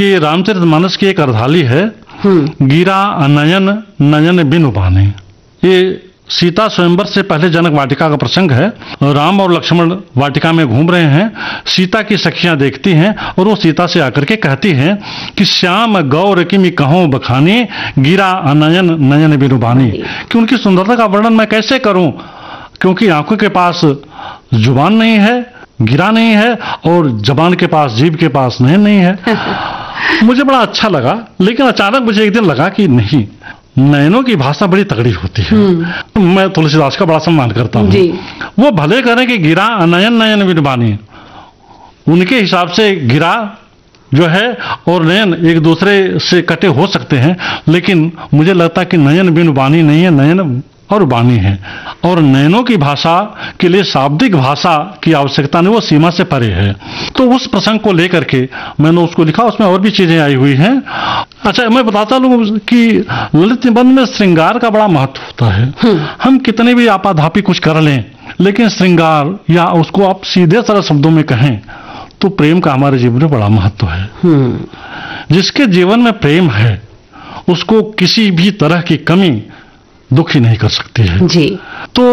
कि रामचरितमानस की एक अर्धाली है, गिरा नयन नयन बिनु बाने। ये सीता स्वयंवर से पहले जनक वाटिका का प्रसंग है। राम और लक्ष्मण वाटिका में घूम रहे हैं, सीता की सखियां देखती हैं और वो सीता से आकर के कहती हैं कि श्याम गौर किमि कहो बखानी, गिरा अनयन नयन बिनु बानी। कि उनकी सुंदरता का वर्णन मैं कैसे करूं, क्योंकि आंखों के पास जुबान नहीं है, गिरा नहीं है, और जबान के पास, जीभ के पास नयन नहीं है। मुझे बड़ा अच्छा लगा, लेकिन अचानक मुझे एक दिन लगा कि नहीं, नयनों की भाषा बड़ी तगड़ी होती है। मैं तुलसीदास का बड़ा सम्मान करता हूँ। वो भले करें कि गिरा अनयन नयन बिनु बानी, उनके हिसाब से गिरा जो है और नयन एक दूसरे से कटे हो सकते हैं, लेकिन मुझे लगता है कि नयन बिनु बानी नहीं है, नयन और बानी है। और नयनों की भाषा के लिए शाब्दिक भाषा की आवश्यकता नहीं, वो सीमा से परे है। तो उस प्रसंग को लेकर के मैंने उसको लिखा, उसमें और भी चीजें आई हुई हैं। अच्छा, मैं बताता हूँ कि ललित निबंध में श्रृंगार का बड़ा महत्व होता है। हम कितने भी आपाधापी कुछ कर लें, लेकिन श्रृंगार या उसको आप सीधे सरल शब्दों में कहें तो प्रेम का हमारे जीवन में बड़ा महत्व है। जिसके जीवन में प्रेम है उसको किसी भी तरह की कमी दुखी नहीं कर सकती है जी। तो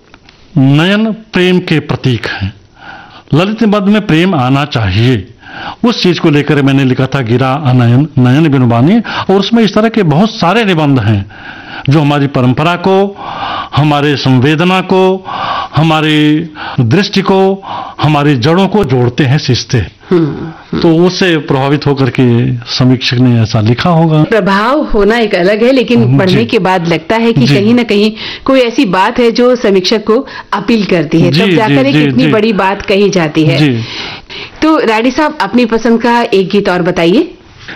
नयन प्रेम के प्रतीक हैं। ललित निबंध में प्रेम आना चाहिए, उस चीज को लेकर मैंने लिखा था गिरा अनयन नयन बिनु बानी। और उसमें इस तरह के बहुत सारे निबंध हैं जो हमारी परंपरा को, हमारे संवेदना को, हमारी दृष्टि को, हमारी जड़ों को जोड़ते हैं, सींचते हैं। तो उससे प्रभावित होकर के समीक्षक ने ऐसा लिखा होगा। प्रभाव होना एक अलग है, लेकिन पढ़ने के बाद लगता है कि कहीं ना कहीं कोई ऐसी बात है जो समीक्षक को अपील करती है, तब जाकर एक इतनी बड़ी बात कही जाती है। तो राडी साहब, अपनी पसंद का एक गीत और बताइए।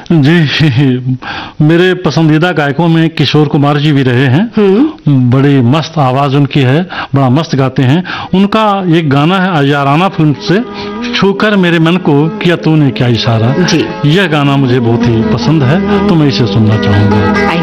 जी, मेरे पसंदीदा गायकों में किशोर कुमार जी भी रहे हैं। बड़ी मस्त आवाज उनकी है, बड़ा मस्त गाते हैं। उनका एक गाना है याराना फिल्म से, छूकर मेरे मन को किया तूने क्या इशारा। यह गाना मुझे बहुत ही पसंद है, तो मैं इसे सुनना चाहूंगा।